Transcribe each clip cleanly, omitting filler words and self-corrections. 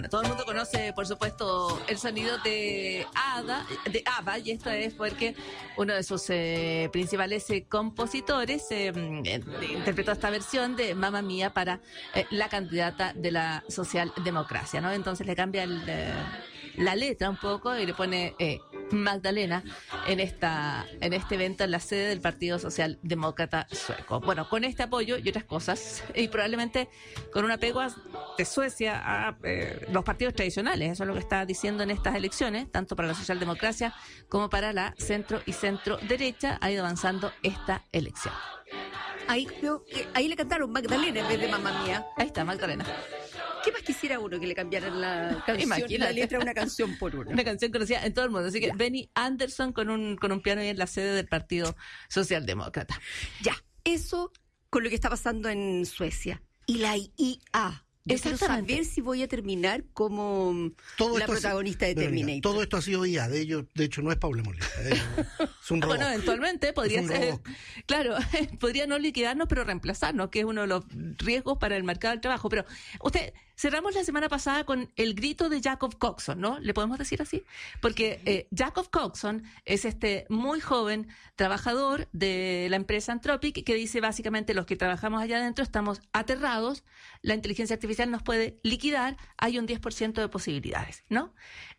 Bueno, todo el mundo conoce, por supuesto, el sonido de ABBA, y esto es porque uno de sus principales compositores interpretó esta versión de Mamma Mía para la candidata de la socialdemocracia, ¿no? Entonces le cambia la letra un poco y le pone Magdalena en este evento en la sede del Partido Socialdemócrata Sueco. Bueno, con este apoyo y otras cosas, y probablemente con un apego de Suecia a los partidos tradicionales, eso es lo que está diciendo en estas elecciones, tanto para la socialdemocracia como para la centro y centro derecha, ha ido avanzando esta elección. Ahí le cantaron Magdalena en vez de Mamma Mía. Ahí está, Magdalena. ¿Qué más quisiera uno que le cambiaran la canción, Imagínate. la letra a una canción por una? Una canción conocida en todo el mundo. Así que ya. Benny Andersson con un piano ahí en la sede del Partido Socialdemócrata. Ya, eso con lo que está pasando en Suecia. Y la IA. Yo quiero saber si voy a terminar como la protagonista de Terminator. Todo esto ha sido IA, de hecho no es Paula Molina. Es un robot. Bueno, eventualmente podría ser, claro, podría no liquidarnos, pero reemplazarnos, que es uno de los riesgos para el mercado del trabajo. Pero cerramos la semana pasada con el grito de Jacob Coxon, ¿no? ¿Le podemos decir así? Porque Jacob Coxon es este muy joven trabajador de la empresa Anthropic que dice básicamente los que trabajamos allá adentro estamos aterrados, la inteligencia artificial nos puede liquidar, hay un 10% de posibilidades, ¿no?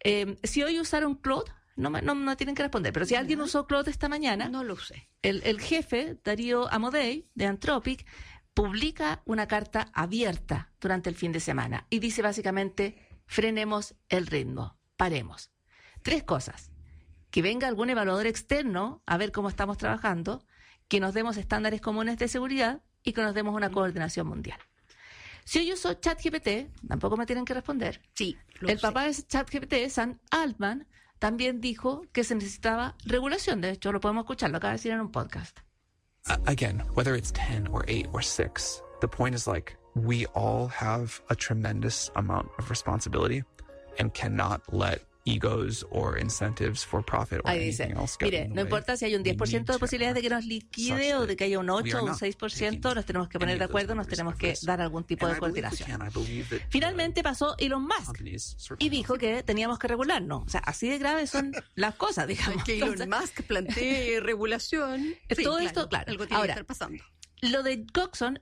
Si hoy usaron Claude, no tienen que responder, pero si alguien usó Claude esta mañana, no lo usé. El jefe, Darío Amodei, de Anthropic, publica una carta abierta durante el fin de semana y dice básicamente, frenemos el ritmo, paremos. 3 cosas: que venga algún evaluador externo a ver cómo estamos trabajando, que nos demos estándares comunes de seguridad y que nos demos una coordinación mundial. Si hoy uso ChatGPT, tampoco me tienen que responder. Sí, el papá de ChatGPT, Sam Altman, también dijo que se necesitaba regulación. De hecho, lo podemos escuchar, lo acaba de decir en un podcast. Again, whether it's 10 or 8 or 6, the point is like we all have a tremendous amount of responsibility and cannot let egos or incentives for profit or anything else get in the way. No importa si hay un 10% de posibilidades de que nos liquide o de que haya un 8 o un 6%, nos tenemos que poner de acuerdo, nos tenemos que dar algún tipo de coordinación. Finalmente pasó Elon Musk y dijo que teníamos que regularnos. O sea, así de graves son las cosas, digamos. Que Elon Musk plantee regulación. Todo esto, claro. Algo tiene que estar pasando. Lo de Coxon,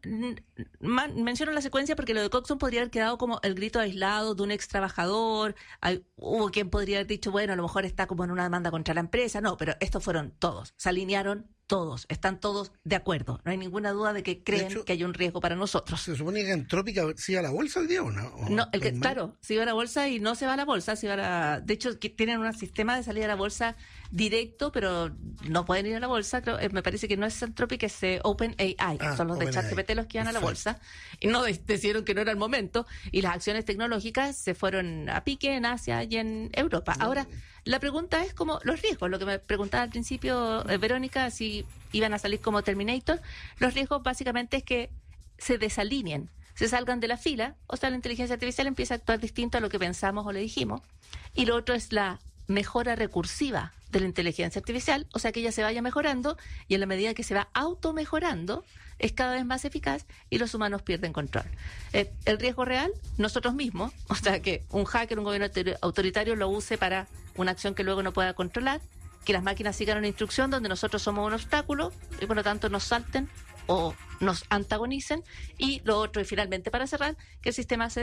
menciono la secuencia porque lo de Coxon podría haber quedado como el grito aislado de un ex trabajador. Hubo quien podría haber dicho, bueno, a lo mejor está como en una demanda contra la empresa. No, pero estos fueron todos, se alinearon todos, están todos de acuerdo. No hay ninguna duda de que creen que hay un riesgo para nosotros. ¿Se supone que Anthropic se iba a la bolsa el día o no? No, claro, se iba a la bolsa y no se va a la bolsa, de hecho, tienen un sistema de salida a la bolsa directo, pero no pueden ir a la bolsa. Me parece que no es Anthropic, es OpenAI, son los de ChatGPT los que iban a la bolsa. Y no decidieron que no era el momento, y las acciones tecnológicas se fueron a pique en Asia y en Europa. Ahora, la pregunta es como los riesgos, lo que me preguntaba al principio Verónica, si iban a salir como Terminator. Los riesgos básicamente es que se desalineen, se salgan de la fila, o sea, la inteligencia artificial empieza a actuar distinto a lo que pensamos o le dijimos. Y lo otro es la mejora recursiva de la inteligencia artificial, o sea, que ella se vaya mejorando y en la medida que se va automejorando es cada vez más eficaz y los humanos pierden control. El riesgo real, nosotros mismos, o sea, que un hacker, un gobierno autoritario lo use para una acción que luego no pueda controlar, que las máquinas sigan una instrucción donde nosotros somos un obstáculo y por lo tanto nos salten o nos antagonicen, y lo otro, y finalmente para cerrar, que el sistema se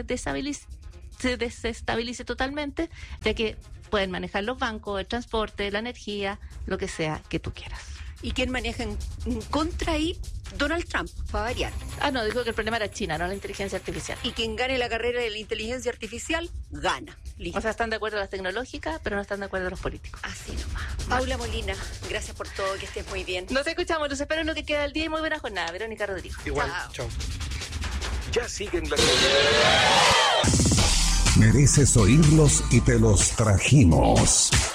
desestabilice totalmente, ya que pueden manejar los bancos, el transporte, la energía, lo que sea que tú quieras. ¿Y quién maneja en contra ahí? Donald Trump, para variar. No, dijo que el problema era China, no la inteligencia artificial. Y quien gane la carrera de la inteligencia artificial, gana. Listo. O sea, están de acuerdo las tecnológicas, pero no están de acuerdo los políticos. Así nomás. Paula Molina, gracias por todo, que estés muy bien. Nos escuchamos, los espero en lo que queda del día y muy buena jornada. Verónica Rodrigo. Igual, chao. Ya siguen las... Mereces oírlos y te los trajimos.